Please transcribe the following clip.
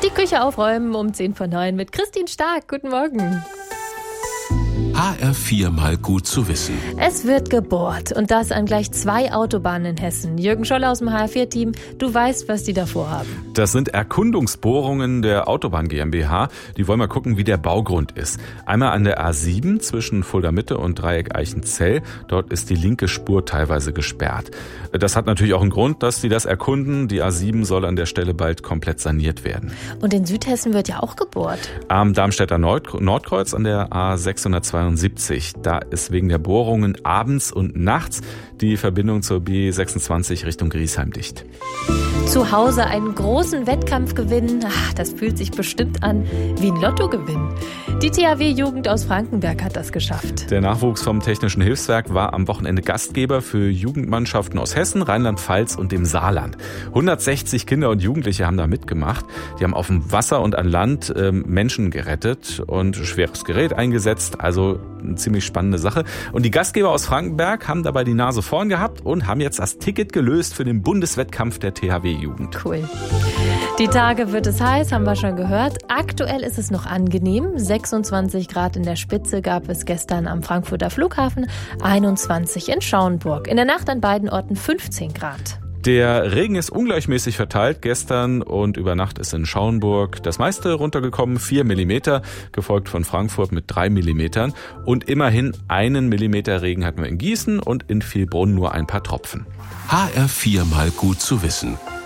Die Küche aufräumen um 10:09 mit Christine Stark. Guten Morgen. HR4 mal gut zu wissen. Es wird gebohrt und das an gleich 2 Autobahnen in Hessen. Jürgen Scholler aus dem HR4-Team, du weißt, was die da vorhaben. Das sind Erkundungsbohrungen der Autobahn GmbH. Die wollen mal gucken, wie der Baugrund ist. Einmal an der A7 zwischen Fulda Mitte und Dreieck Eichenzell. Dort ist die linke Spur teilweise gesperrt. Das hat natürlich auch einen Grund, dass die das erkunden. Die A7 soll an der Stelle bald komplett saniert werden. Und in Südhessen wird ja auch gebohrt. Am Darmstädter Nordkreuz an der A672. Da ist wegen der Bohrungen abends und nachts die Verbindung zur B26 Richtung Griesheim dicht. Zu Hause einen großen Wettkampf gewinnen, das fühlt sich bestimmt an wie ein Lottogewinn. Die THW-Jugend aus Frankenberg hat das geschafft. Der Nachwuchs vom Technischen Hilfswerk war am Wochenende Gastgeber für Jugendmannschaften aus Hessen, Rheinland-Pfalz und dem Saarland. 160 Kinder und Jugendliche haben da mitgemacht. Die haben auf dem Wasser und an Land Menschen gerettet und schweres Gerät eingesetzt. Also eine ziemlich spannende Sache. Und die Gastgeber aus Frankenberg haben dabei die Nase vorn gehabt und haben jetzt das Ticket gelöst für den Bundeswettkampf der THW-Jugend. Cool. Die Tage wird es heiß, haben wir schon gehört. Aktuell ist es noch angenehm. 26 Grad in der Spitze gab es gestern am Frankfurter Flughafen, 21 in Schauenburg. In der Nacht an beiden Orten 15 Grad. Der Regen ist ungleichmäßig verteilt. Gestern und über Nacht ist in Schauenburg das meiste runtergekommen, 4 Millimeter, gefolgt von Frankfurt mit 3 Millimetern. Und immerhin 1 Millimeter Regen hatten wir in Gießen und in Vielbrunn nur ein paar Tropfen. HR4 mal gut zu wissen.